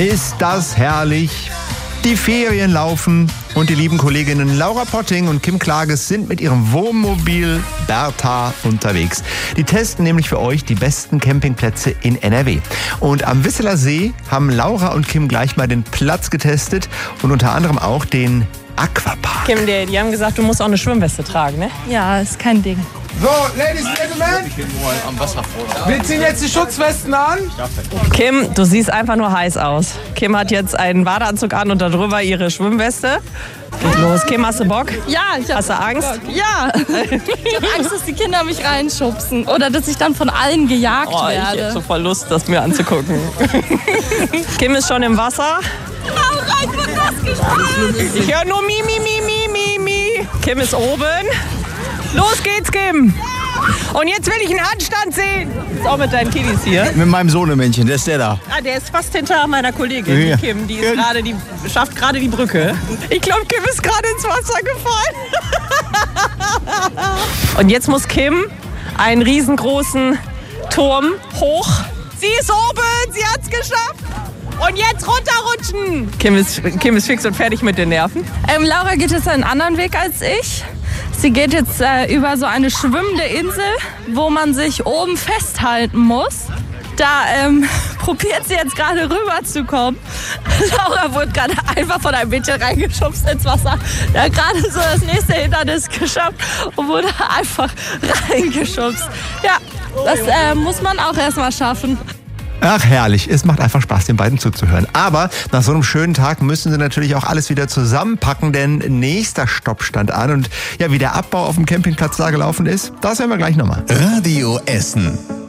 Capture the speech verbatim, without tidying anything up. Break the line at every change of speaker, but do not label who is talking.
Ist das herrlich? Die Ferien laufen und die lieben Kolleginnen Laura Potting und Kim Klages sind mit ihrem Wohnmobil Bertha unterwegs. Die testen nämlich für euch die besten Campingplätze in N R W. Und am Wisseler See haben Laura und Kim gleich mal den Platz getestet und unter anderem auch den Aquapark.
Kim, die, die haben gesagt, du musst auch eine Schwimmweste tragen, ne?
Ja, ist kein Ding.
So, Ladies and Gentlemen, wir ziehen jetzt die Schutzwesten an.
Kim, du siehst einfach nur heiß aus. Kim hat jetzt einen Badeanzug an und darüber ihre Schwimmweste. Geht los. Kim, hast du Bock?
Ja, ich hab
Hast du Angst?
Bock. Ja. Ich habe Angst, dass die Kinder mich reinschubsen oder dass ich dann von allen gejagt
Oh, ich
werde.
hätte so voll Lust, das mir anzugucken. Kim ist schon im Wasser.
Laura, ich bin nass gesprungen.
Ich höre nur Mi, Mi, Mi, Mi, Mi, Mi. Kim ist oben. Los geht's, Kim. Und jetzt will ich einen Handstand sehen. Ist auch mit deinen Kiddies hier.
Mit meinem Sohnemännchen, der ist der da.
Ah, der ist fast hinter meiner Kollegin,
Ja.
die Kim. Die ist gerade, die schafft gerade die Brücke. Ich glaube, Kim ist gerade ins Wasser gefallen. Und jetzt muss Kim einen riesengroßen Turm hoch. Sie ist oben, sie hat's geschafft. Und jetzt runterrutschen. Kim ist, Kim ist fix und fertig mit den Nerven.
Ähm, Laura geht jetzt einen anderen Weg als ich. Sie geht jetzt äh, über so eine schwimmende Insel, wo man sich oben festhalten muss. Da ähm, probiert sie jetzt gerade rüberzukommen. Laura wurde gerade einfach von einem Mädchen reingeschubst ins Wasser. Der hat gerade so das nächste Hindernis geschafft und wurde einfach reingeschubst. Ja, das äh, muss man auch erstmal schaffen.
Ach herrlich, es macht einfach Spaß, den beiden zuzuhören. Aber nach so einem schönen Tag müssen sie natürlich auch alles wieder zusammenpacken, denn nächster Stopp stand an. Und ja, wie der Abbau auf dem Campingplatz da gelaufen ist, das hören wir gleich nochmal.
Radio Essen.